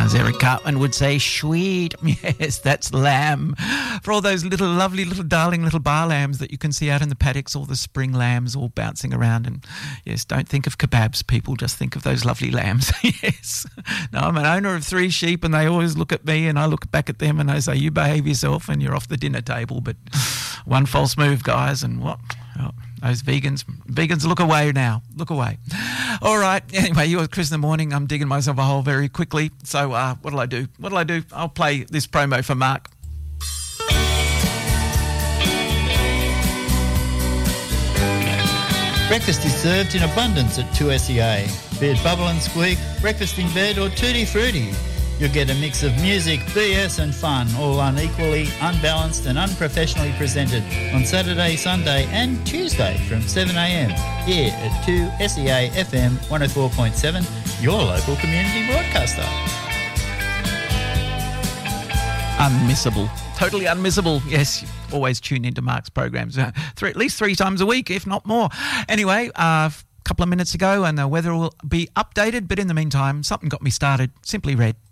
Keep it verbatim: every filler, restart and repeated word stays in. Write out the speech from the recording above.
As Eric Cartman would say, sweet. Yes, that's lamb. For all those little lovely, little darling little bar lambs that you can see out in the paddocks, all the spring lambs all bouncing around. And yes, don't think of kebabs, people. Just think of those lovely lambs. Yes. No, I'm an owner of three sheep and they always look at me and I look back at them and they say, you behave yourself and you're off the dinner table. But one false move, guys, and what? Oh, those vegans, vegans, look away now. Look away. All right. Anyway, you're with Chris in the morning. I'm digging myself a hole very quickly. So uh, what'll I do? What'll I do? I'll play this promo for Mark. Breakfast is served in abundance at two S E A. Be it Bubble and Squeak, Breakfast in Bed or Tutti Frutti. You'll get a mix of music, B S and fun, all unequally, unbalanced and unprofessionally presented on Saturday, Sunday and Tuesday from seven a m here at two S E A F M one oh four point seven, your local community broadcaster. Unmissable. Totally unmissable. Yes, always tune into Mark's programs uh, three, at least three times a week, if not more. Anyway, uh, a couple of minutes ago and the weather will be updated, but in the meantime, something got me started. Simply Red.